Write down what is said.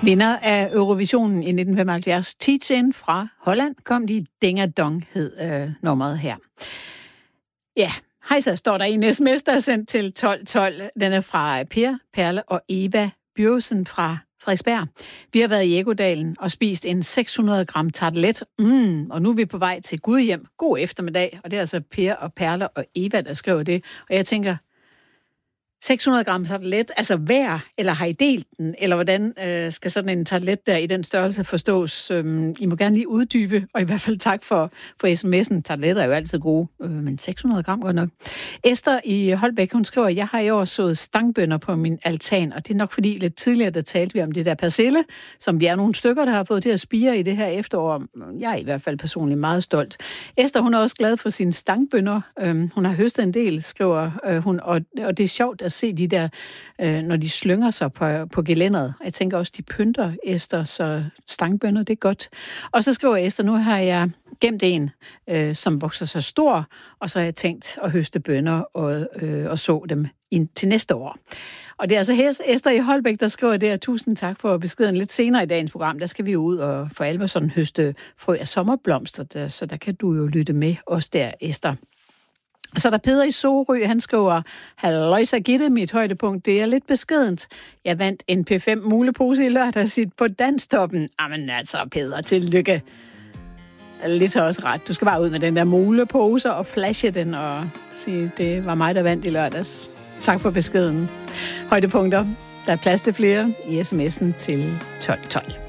Vinder af Eurovisionen i 1975, Tietjen fra Holland, kom de Ding-a-dong, hed nummeret her. Ja, hej så står der i en sms, der er sendt til 1212. Den er fra Per, Perle og Eva Bjørsen fra Frederiksberg. Vi har været i Ekkodalen og spist en 600 gram tartelet. Og nu er vi på vej til Gudhjem. God eftermiddag. Og det er altså Per og Perle og Eva, der skriver det. Og jeg tænker, 600 gram tartelet, altså hver, eller har I delt den? Eller hvordan skal sådan en tartelet der i den størrelse forstås? I må gerne lige uddybe, og i hvert fald tak for sms'en. Tarteletter er jo altid gode, men 600 gram godt nok. Esther i Holbæk, hun skriver, jeg har i år sået stangbønner på min altan, og det er nok fordi lidt tidligere, der talte vi om det der persille, som vi er nogle stykker, der har fået til at spire i det her efterår. Jeg er i hvert fald personligt meget stolt. Esther, hun er også glad for sine stangbønner. Hun har høstet en del, skriver hun, og det er sjovt at se de der, når de slynger sig på gelænderet. Jeg tænker også, de pynter, Esther, så stangbønner, det er godt. Og så skriver Esther, nu har jeg gemt en, som vokser så stor, og så har jeg tænkt at høste bønner og så dem til næste år. Og det er altså Esther i Holbæk, der skriver det, og tusind tak for beskeden. Lidt senere i dagens program, der skal vi jo ud og for alvor sådan høste frø af sommerblomster, så der kan du jo lytte med os der, Esther. Så der Peder i Sorø, han skriver, halløjsa Gitte, mit højdepunkt, det er lidt beskedent. Jeg vandt en P5 mulepose i lørdags på Danstoppen. Jamen altså, Peder, tillykke. Lidt har også ret. Du skal bare ud med den der mulepose og flashe den og sige, det var mig, der vandt i lørdags. Tak for beskeden. Højdepunkter. Der er plads til flere i sms'en til 1212.